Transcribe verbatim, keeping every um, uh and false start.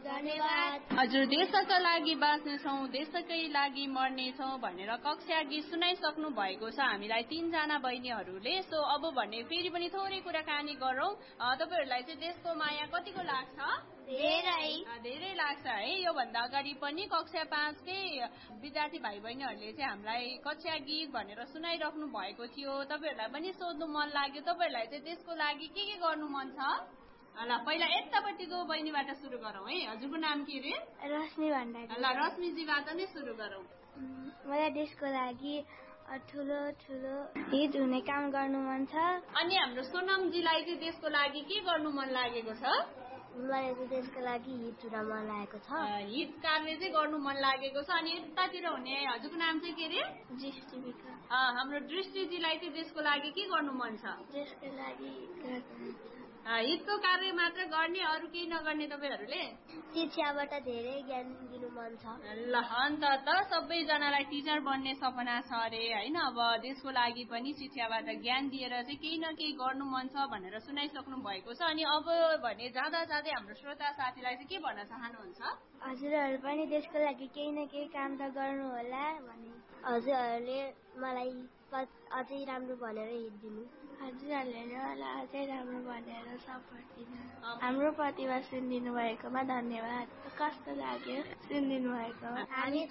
धन्यवाद। हजुर देशका लागि बाँच्नेछौँ देशकै लागि मर्नेछौँ भनेर कक्षा गीत सुनाइसक्नु भएको छ हामीलाई तीनजना बहिनीहरूले। सो अब भने फेरि पनि थोरै कुराकानी गरौँ। तपाईँहरूलाई चाहिँ देशको माया कतिको लाग्छ? धेरै धेरै लाग्छ है। योभन्दा अगाडि पनि कक्षा पाँचकै विद्यार्थी भाइ बहिनीहरूले चाहिँ हामीलाई कक्षा गीत भनेर सुनाइराख्नु भएको थियो। तपाईँहरूलाई पनि सोध्नु मन लाग्यो तपाईँहरूलाई चाहिँ देशको लागि के के गर्नु मन छ? ल पहिला यतापट्टिको बहिनीबाट सुरु गरौँ है। हजुरको नाम के रे? रश्मि भण्डारी। ल रश्मिजीबाट नै सुरु गरौँ। मलाई देशको लागि ठुलो ठुलो हित हुने काम गर्नु मन छ। अनि हाम्रो सोनमजीलाई चाहिँ देशको लागि के गर्नु मन लागेको छ? मलाई चाहिँ देशको लागि हित हुन मन लागेको छ। हित कार्य चाहिँ गर्नु मन लागेको छ। अनि यतातिर हुने हजुरको नाम चाहिँ के रे? दृष्टिविका। हाम्रो दृष्टिजीलाई चाहिँ देशको लागि के गर्नु मन छ? देशको लागि हितको कार्य मात्र गर्ने अरू केही नगर्ने तपाईँहरूले? शिक्षाबाट धेरै ज्ञान दिनु मन छ। ल अन्त त सबैजनालाई टिचर बन्ने सपना छ अरे होइन। अब देशको लागि पनि शिक्षाबाट ज्ञान दिएर चाहिँ केही न केही गर्नु मन छ भनेर सुनाइसक्नु भएको छ। अनि अब भने जाँदा जाँदै हाम्रो श्रोता साथीलाई चाहिँ के भन्न चाहनुहुन्छ? हजुरहरू पनि देशको लागि केही न केही काम त गर्नु होला भने हजुरहरूले मलाई अझै राम्रो भनेर हित दिनु। हजुरहरूले मलाई अझै राम्रो भनेर सपोर्ट दिनु। हाम्रो प्रतिभा सुनिदिनु भएकोमा धन्यवाद। कस्तो लाग्यो सुनिदिनु भएको? हामी